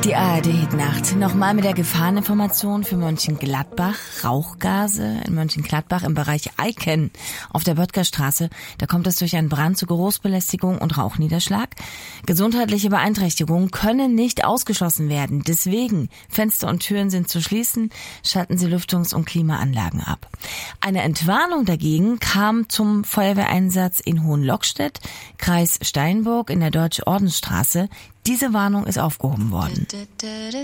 Die ARD-Nacht. Nochmal mit der Gefahreninformation für Mönchengladbach. Rauchgase in Mönchengladbach im Bereich Eiken auf der Böttgerstraße. Da kommt es durch einen Brand zu Geruchsbelästigung und Rauchniederschlag. Gesundheitliche Beeinträchtigungen können nicht ausgeschlossen werden. Deswegen, Fenster und Türen sind zu schließen. Schalten Sie Lüftungs- und Klimaanlagen ab. Eine Entwarnung dagegen kam zum Feuerwehreinsatz in Hohenlockstedt, Kreis Steinburg in der Deutsche Ordensstraße. Diese Warnung ist aufgehoben worden.